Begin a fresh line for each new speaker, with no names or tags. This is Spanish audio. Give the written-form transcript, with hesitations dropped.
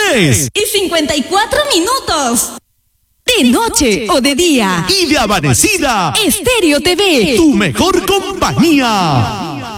3:54. De noche o de día.
Y de amanecida.
Estéreo TV.
Tu mejor compañía.